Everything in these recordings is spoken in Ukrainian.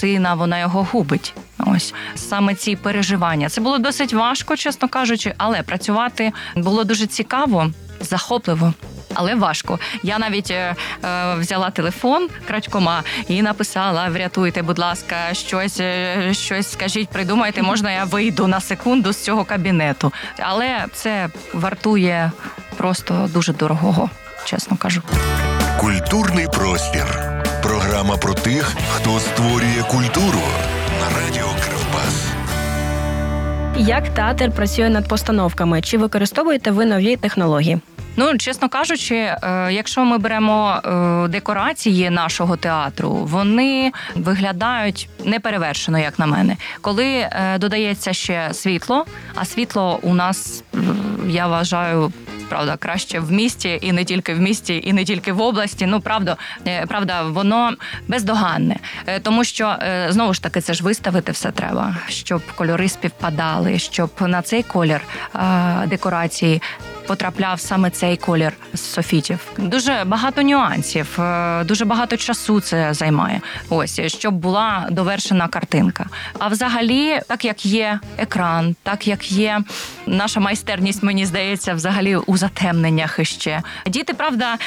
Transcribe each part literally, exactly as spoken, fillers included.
сина, вона його губить. Ось саме ці переживання. Це було досить важко, чесно кажучи, але працювати було дуже цікаво, захопливо. Але важко. Я навіть е, взяла телефон крадькома і написала: врятуйте, будь ласка, щось, е, щось скажіть, придумайте, можна я вийду на секунду з цього кабінету. Але це вартує просто дуже дорогого, чесно кажу. Культурний простір. Програма про тих, хто створює культуру. На радіо Кривбас. Як театр працює над постановками? Чи використовуєте ви нові технології? Ну, чесно кажучи, якщо ми беремо декорації нашого театру, вони виглядають неперевершено, як на мене. Коли додається ще світло, а світло у нас, я вважаю, правда, краще в місті, і не тільки в місті, і не тільки в області. Ну, правда, правда, воно бездоганне. Тому що, знову ж таки, це ж виставити все треба, щоб кольори співпадали, щоб на цей колір декорації потрапляв саме цей колір з софітів. Дуже багато нюансів, дуже багато часу це займає. Ось, щоб була довершена картинка. А взагалі, так як є екран, так як є наша майстерність, мені здається, взагалі у затемненнях іще. Діти, правда,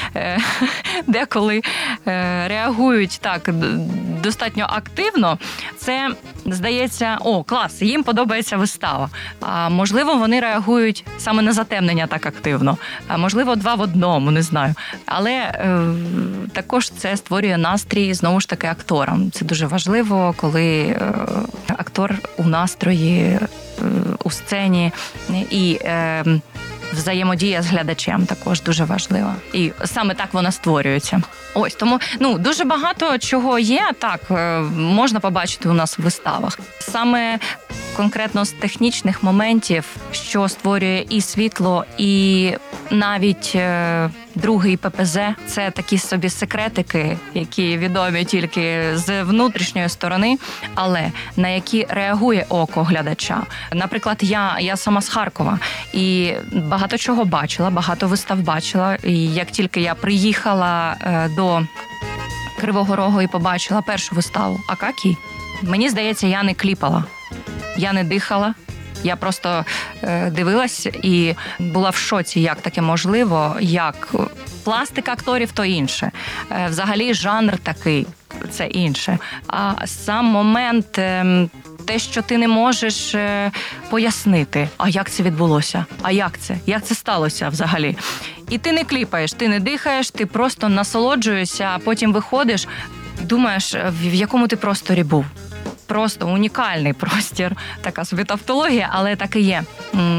деколи реагують так достатньо активно. Це, здається, о, клас, їм подобається вистава. А можливо, вони реагують саме на затемнення так активно. А можливо, два в одному, не знаю. Але е, також це створює настрій, знову ж таки, акторам. Це дуже важливо, коли е, актор у настрої, е, у сцені і е, взаємодія з глядачем також дуже важлива. І саме так вона створюється. Ось, тому, ну, дуже багато чого є, так, можна побачити у нас в виставах. Саме конкретно з технічних моментів, що створює і світло, і навіть е, другий ППЗ, це такі собі секретики, які відомі тільки з внутрішньої сторони, але на які реагує око глядача. Наприклад, я, я сама з Харкова, і багато чого бачила, багато вистав бачила. І як тільки я приїхала е, до Кривого Рогу і побачила першу виставу «Акакій», мені здається, я не кліпала, я не дихала. Я просто е, дивилась і була в шоці, як таке можливо, як пластика акторів – то інше. Е, взагалі жанр такий – це інше. А сам момент, е, те, що ти не можеш е, пояснити, а як це відбулося, а як це, як це сталося взагалі. І ти не кліпаєш, ти не дихаєш, ти просто насолоджуєшся, а потім виходиш, думаєш, в якому ти просторі був. Просто унікальний простір, така собі тавтологія, але так і є.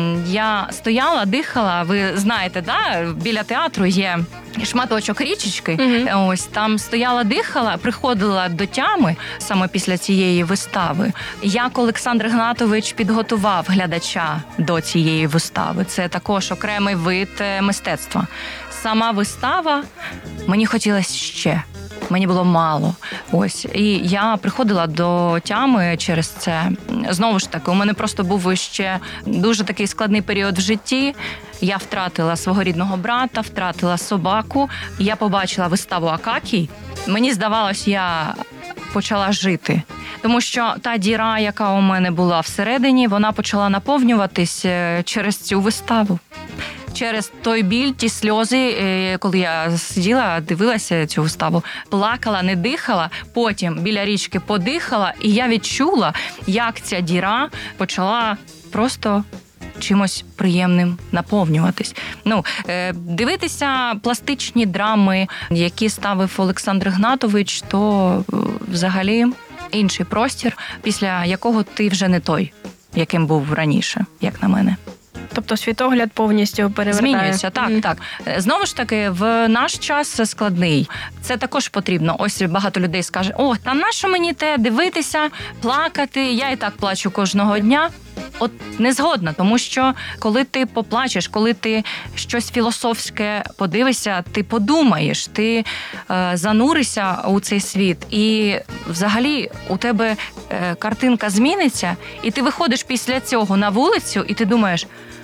Я стояла, дихала, ви знаєте, да, біля театру є шматочок річечки, mm-hmm. ось там стояла, дихала, приходила до тями саме після цієї вистави. Як Олександр Гнатович підготував глядача до цієї вистави. Це також окремий вид мистецтва. Сама вистава, мені хотілося ще. Мені було мало. Ось. І я приходила до тями через це. Знову ж таки, у мене просто був ще дуже такий складний період в житті. Я втратила свого рідного брата, втратила собаку. Я побачила виставу «Акакій». Мені здавалось, я почала жити. Тому що та діра, яка у мене була всередині, вона почала наповнюватись через цю виставу. Через той біль, ті сльози, коли я сиділа, дивилася цю виставу, плакала, не дихала, потім біля річки подихала, і я відчула, як ця діра почала просто чимось приємним наповнюватись. Ну, дивитися пластичні драми, які ставив Олександр Гнатович, то взагалі інший простір, після якого ти вже не той, яким був раніше, як на мене. Тобто світогляд повністю перевертає. Змінюється, так, mm. так. Знову ж таки, в наш час складний. Це також потрібно. Ось багато людей скаже: о, та нащо мені те дивитися, плакати, я і так плачу кожного дня. От не згодна, тому що коли ти поплачеш, коли ти щось філософське подивишся, ти подумаєш, ти е, зануришся у цей світ, і взагалі у тебе е, картинка зміниться, і ти виходиш після цього на вулицю, і ти думаєш,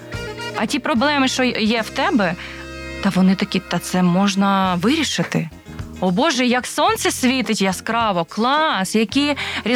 а ті проблеми, що є в тебе, та вони такі, та це можна вирішити. О Боже, як сонце світить яскраво, клас, які